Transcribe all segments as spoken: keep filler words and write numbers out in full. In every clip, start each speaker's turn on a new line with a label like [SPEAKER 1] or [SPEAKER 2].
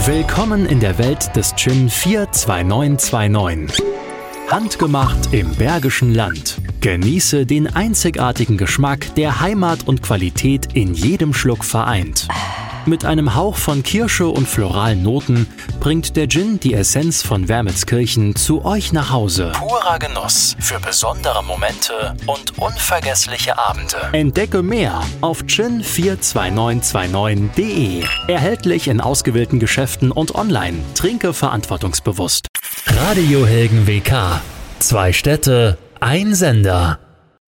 [SPEAKER 1] Willkommen in der Welt des Gin vier zwei neun zwei neun. Handgemacht im Bergischen Land. Genieße den einzigartigen Geschmack, der Heimat und Qualität in jedem Schluck vereint. Mit einem Hauch von Kirsche und floralen Noten bringt der Gin die Essenz von Wermelskirchen zu euch nach Hause. Purer Genuss für besondere Momente und unvergessliche Abende. Entdecke mehr auf gin vier zwei neun zwei neun punkt de. Erhältlich in ausgewählten Geschäften und online. Trinke verantwortungsbewusst. Radio Helgen W K. Zwei Städte, ein Sender.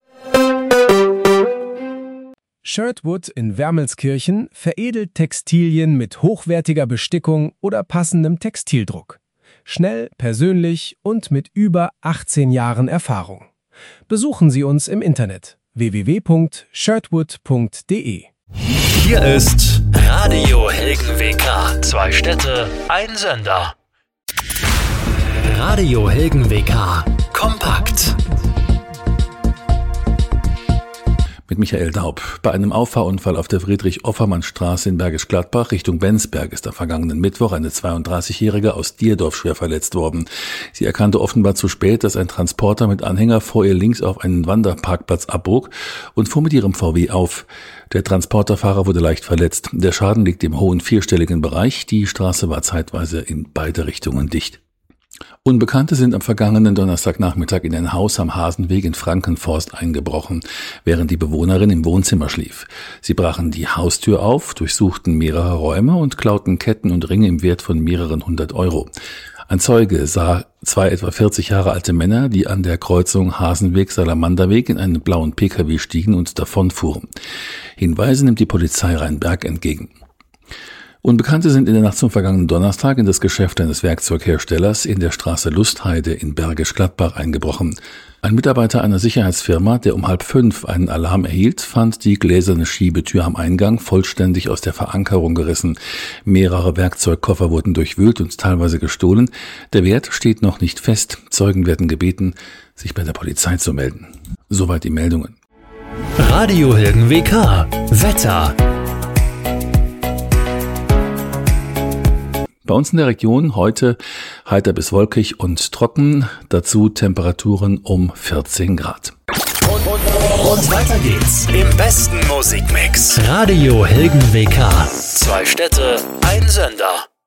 [SPEAKER 2] Shirtwood in Wermelskirchen veredelt Textilien mit hochwertiger Bestickung oder passendem Textildruck. Schnell, persönlich und mit über achtzehn Jahren Erfahrung. Besuchen Sie uns im Internet w w w punkt shirtwood punkt de.
[SPEAKER 1] Hier ist Radio Helgen W K. Zwei Städte, ein Sender. Radio Helgen W K. Kompakt.
[SPEAKER 3] Mit Michael Daub. Bei einem Auffahrunfall auf der Friedrich-Offermann-Straße in Bergisch Gladbach Richtung Bensberg ist am vergangenen Mittwoch eine zweiunddreißigjährige aus Dierdorf schwer verletzt worden. Sie erkannte offenbar zu spät, dass ein Transporter mit Anhänger vor ihr links auf einen Wanderparkplatz abbog und fuhr mit ihrem V W auf. Der Transporterfahrer wurde leicht verletzt. Der Schaden liegt im hohen vierstelligen Bereich. Die Straße war zeitweise in beide Richtungen dicht. Unbekannte sind am vergangenen Donnerstagnachmittag in ein Haus am Hasenweg in Frankenforst eingebrochen, während die Bewohnerin im Wohnzimmer schlief. Sie brachen die Haustür auf, durchsuchten mehrere Räume und klauten Ketten und Ringe im Wert von mehreren hundert Euro. Ein Zeuge sah zwei etwa vierzig Jahre alte Männer, die an der Kreuzung Hasenweg-Salamanderweg in einen blauen P K W stiegen und davonfuhren. Hinweise nimmt die Polizei Rheinberg entgegen. Unbekannte sind in der Nacht zum vergangenen Donnerstag in das Geschäft eines Werkzeugherstellers in der Straße Lustheide in Bergisch Gladbach eingebrochen. Ein Mitarbeiter einer Sicherheitsfirma, der um halb fünf einen Alarm erhielt, fand die gläserne Schiebetür am Eingang vollständig aus der Verankerung gerissen. Mehrere Werkzeugkoffer wurden durchwühlt und teilweise gestohlen. Der Wert steht noch nicht fest. Zeugen werden gebeten, sich bei der Polizei zu melden. Soweit die Meldungen.
[SPEAKER 1] Radio Helgen W K. Wetter.
[SPEAKER 3] Bei uns in der Region heute heiter bis wolkig und trocken, dazu Temperaturen um vierzehn Grad.
[SPEAKER 1] Und, und, und weiter geht's im besten Musikmix. Radio Helgen W K. Zwei Städte, ein Sender.